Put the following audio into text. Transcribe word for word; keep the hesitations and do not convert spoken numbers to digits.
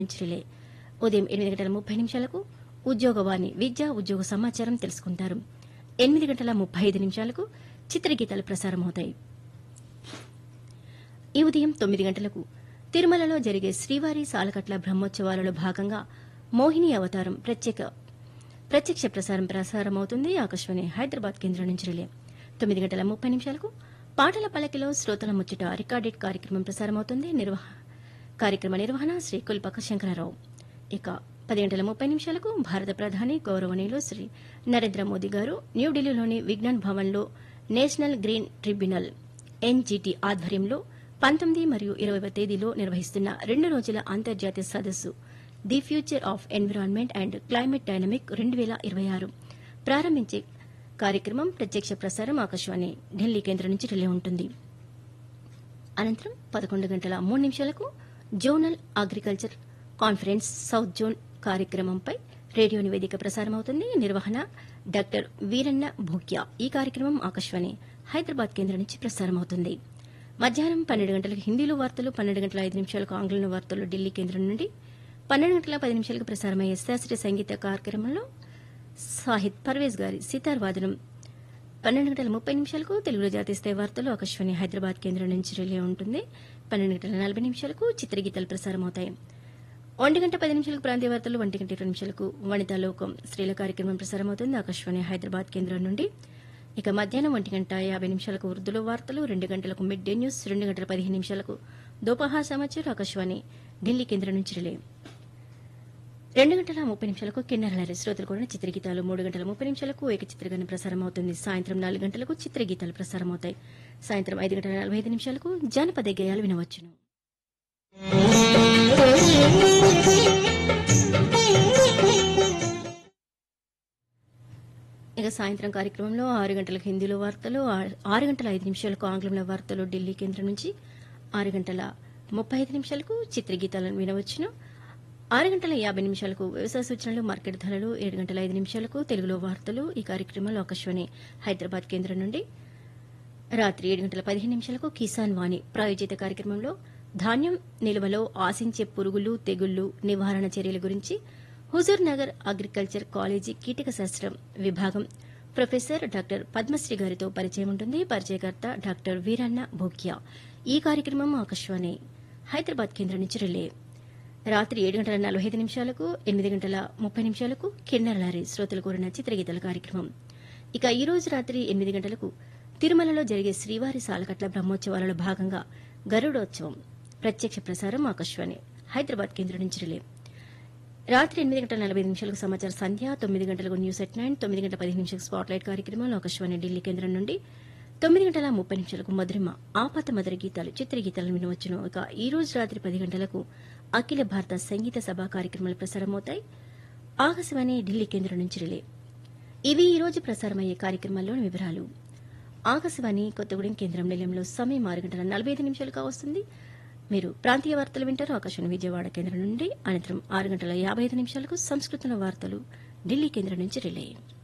నుంచి రిలే. ఉదయం ఎనిమిది గంటల ముప్పై నిమిషాలకు ఉద్యోగవాణి విద్యా ఉద్యోగ సమాచారం తెలుసుకుంటారు. ఎనిమిది గంటల ముప్పై ఐదు నిమిషాలకు చిత్రగీతాలు ప్రసారమవుతాయి. ఈ ఉదయం తొమ్మిది గంటలకు తిరుమలలో జరిగే శ్రీవారి సాలకట్ల బ్రహ్మోత్సవాలలో భాగంగా మోహిని అవతారం ప్రత్యేక ప్రత్యక్ష ప్రసారం ప్రసారమవుతుంది. ఆకాశవాణి హైదరాబాద్ కేంద్రం నుంచి రిలే. తొమ్మిది గంటల ముప్పై నిమిషాలకు పాటల పలకిలో శ్రోతల ముచ్చట రికార్డెడ్ కార్యక్రమం ప్రసారమవుతుంది. నిర్వహ కార్యక్రమ నిర్వహణ శ్రీ కుల్పక శంకరరావు. ఇక పది గంటల ముప్పై నిమిషాలకు భారత ప్రధాని గౌరవనీయులు శ్రీ నరేంద్ర మోదీ గారు న్యూఢిల్లీలోని విజ్ఞాన్ భవన్లో నేషనల్ గ్రీన్ ట్రిబ్యునల్ ఎన్జీటీ ఆధ్వర్యంలో పంతొమ్మిది మరియు ఇరవైవ తేదీలో నిర్వహిస్తున్న రెండు రోజుల అంతర్జాతీయ సదస్సు the future of environment and climate dynamic రెండు వేల ఇరవై ఆరు ప్రారంభించే కార్యక్రమం ప్రత్యక్ష ప్రసారం ఆకాశవాణి ఢిల్లీ కేంద్రం నుంచి రిలే ఉంటుంది. అనంతరం పదకొండు గంటల మూడు నిమిషాలకు zonal agriculture conference south zone కార్యక్రమంపై రేడియో నివేదిక ప్రసారమవుతుంది. నిర్వహణ డాక్టర్ వీరన్న భూక్యా. ఈ కార్యక్రమం ఆకాశవాణి హైదరాబాద్ కేంద్రం నుంచి ప్రసారమవుతుంది. మధ్యాహ్నం పన్నెండు గంటలకు హిందీలో వార్తలు, పన్నెండు గంటల ఐదు నిమిషాలకు ఆంగ్లంలో వార్తలు ఢిల్లీ కేంద్రం నుండి, పన్నెండు గంటల పది నిమిషాలకు ప్రసారమయ్యే శాస్త్రీయ సంగీత కార్యక్రమంలో సాహిద్ పర్వేజ్ గారి సితార్ వాదనం, పన్నెండు గంటల ముప్పై నిమిషాలకు తెలుగులో జాతీయ స్థాయి వార్తలు ఆకాశవాణి హైదరాబాద్ కేంద్రం నుంచి రిలే ఉంటుంది. పన్నెండు గంటల నలభై నిమిషాలకు చిత్రగీతాలు ప్రసారమవుతాయి. ఒంటి గంట పది నిమిషాలకు ప్రాంతీయ వార్తలు, ఒంటి గంట ఇరవై నిమిషాలకు వనితా లోకం స్త్రీల కార్యక్రమం ప్రసారమవుతుంది ఆకాశవాణి హైదరాబాద్ కేంద్రం నుండి. ఇక మధ్యాహ్నం ఒంటి గంట యాభై నిమిషాలకు ఉర్దూలో వార్తలు, రెండు గంటలకు మిడ్ డే న్యూస్, రెండు గంటల పదిహేను నిమిషాలకు దోపహార్ సమాచారం ఆకాశవాణి ఢిల్లీ కేంద్రం నుంచి రిలే. రెండు గంటల ముప్పై నిమిషాలకు కిన్నెరలరి శ్రోతలు కూడా చిత్రగీతాలు, మూడు గంటల ముప్పై నిమిషాలకు ఏక చిత్రగానం ప్రసారం అవుతుంది. సాయంత్రం నాలుగు గంటలకు చిత్రగీతాలు ప్రసారమవుతాయి. సాయంత్రం ఐదు గంటల నలభై ఐదు నిమిషాలకు జానపద గేయాలు వినవచ్చును. ఇక సాయంత్రం కార్యక్రమంలో ఆరు గంటలకు హిందీలో వార్తలు, ఆరు గంటల ఐదు నిమిషాలకు ఆంగ్లంలో వార్తలు ఢిల్లీ కేంద్రం నుంచి, ఆరు గంటల ముప్పై ఐదు నిమిషాలకు చిత్రగీతాలను వినవచ్చును. ఆరు గంటల యాభై నిమిషాలకు వ్యవసాయ సూచనలు, మార్కెట్ ధరలు, ఏడు గంటల ఐదు నిమిషాలకు తెలుగులో వార్తలు. ఈ కార్యక్రమంలో ఆకాశవాణి హైదరాబాద్ కేంద్రం నుండి. రాత్రి ఏడు గంటల పదిహేను నిమిషాలకు కిసాన్ వాణి ప్రాయోజిత కార్యక్రమంలో ధాన్యం నిల్వలో ఆశించే పురుగులు, తెగుళ్లు నివారణ చర్యల గురించి హుజూర్ నగర్ అగ్రికల్చర్ కాలేజీ కీటక శాస్త్రం విభాగం ప్రొఫెసర్ డాక్టర్ పద్మశ్రీ గారితో పరిచయం ఉంటుంది. పరిచయకర్త డాక్టర్ వీరన్న భూక్యా. ఈ కార్యక్రమం ఆకాశవాణి హైదరాబాద్ కేంద్రం నుంచి రిలే. రాత్రి ఏడు గంటల నలభై ఐదు నిమిషాలకు, ఎనిమిది గంటల ముప్పై నిమిషాలకు కిన్నెరలారి శ్రోతలు కోరిన చిత్రగీతల కార్యక్రమం. ఇక ఈ రోజు రాత్రి ఎనిమిది గంటలకు తిరుమలలో జరిగే శ్రీవారి సాలకట్ల బ్రహ్మోత్సవాలలో భాగంగా గరుడోత్సవం ప్రత్యక్ష ప్రసారం ఆకాశవాణి హైదరాబాద్ కేంద్రం నుంచి రిలే. రాత్రి ఎనిమిది గంటల నలభై ఐదు నిమిషాలకు సమాచార సంధ్య, తొమ్మిది గంటలకు న్యూస్ ఎట్ నైన్, తొమ్మిది గంటల పదిహేను నిమిషాలకు స్పాట్లైట్ కార్యక్రమాలు ఆకాశవాణి ఢిల్లీ కేంద్రం నుండి, తొమ్మిది గంటల ముప్పై నిమిషాలకు మధురిమ ఆపాత మధుర గీతాలు చిత్రగీతాలను వినవచ్చును. ఇక ఈ రోజు రాత్రి పది గంటలకు అఖిల భారత సంగీత సభ కార్యక్రమాలు ప్రసారమవుతాయి ఆకాశవాణి ఢిల్లీ కేంద్రం నుంచి రిలే. ఇవి ఈ రోజు ప్రసారమయ్యే కార్యక్రమాల్లోని వివరాలు. ఆకాశవాణి కొత్తగూడెం కేంద్రం నిలయంలో సమయం ఆరు గంటల నలభై ఐదు నిమిషాలుగా వస్తుంది. మీరు ప్రాంతీయ వార్తలు వింటారు ఆకాశవాణి విజయవాడ కేంద్రం నుండి. అనంతరం ఆరు గంటల యాభై ఐదు నిమిషాలకు సంస్కృతంలో వార్తలు ఢిల్లీ కేంద్రం నుంచి రిలే.